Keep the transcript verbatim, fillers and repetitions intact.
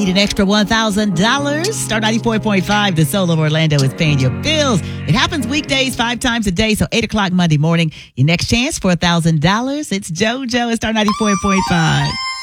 Need an extra one thousand dollars? Star ninety-four point five, the Soul of Orlando is paying your bills. It happens weekdays five times a day, so eight o'clock Monday morning. Your next chance for one thousand dollars. It's JoJo at Star ninety-four point five.